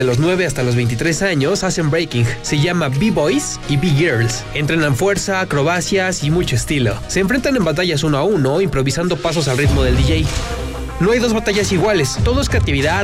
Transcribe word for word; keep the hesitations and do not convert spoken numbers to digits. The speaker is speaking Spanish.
De los nueve hasta los veintitrés años hacen breaking. Se llama B-Boys y B-Girls. Entrenan fuerza, acrobacias y mucho estilo. Se enfrentan en batallas uno a uno, improvisando pasos al ritmo del D J. No hay dos batallas iguales, todo es creatividad,